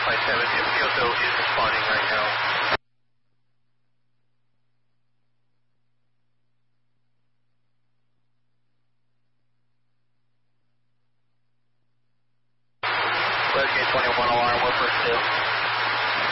557, Kyoto is responding right now. Let's get 21 alarm, we're first two.